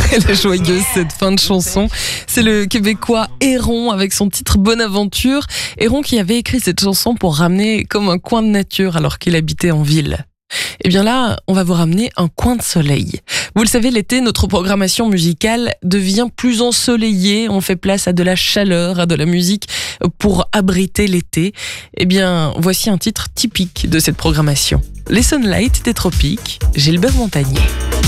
Elle est joyeuse cette fin de chanson. C'est le Québécois Héron avec son titre Bonne Aventure. Héron qui avait écrit cette chanson pour ramener comme un coin de nature alors qu'il habitait en ville. Et bien là, on va vous ramener un coin de soleil. Vous le savez, l'été, notre programmation musicale devient plus ensoleillée. On fait place à de la chaleur, à de la musique pour abriter l'été. Eh bien, voici un titre typique de cette programmation. Les Sunlight des Tropiques, Gilbert Montagnier.